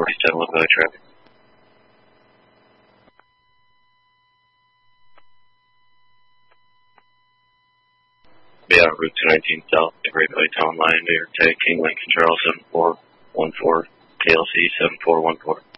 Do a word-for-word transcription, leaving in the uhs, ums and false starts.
forty-seven with Valley traffic. Be out Route two nineteen south, the Great Valley Town Line, near Tag King Lincoln Charles seven four one four, K L C seven four one four.